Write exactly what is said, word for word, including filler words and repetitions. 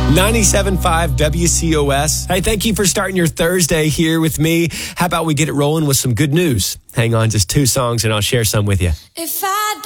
ninety-seven point five W C O S. Hey, thank you for starting your Thursday here with me. How about we get it rolling with some good news? Hang on, just two songs and I'll share some with you. If I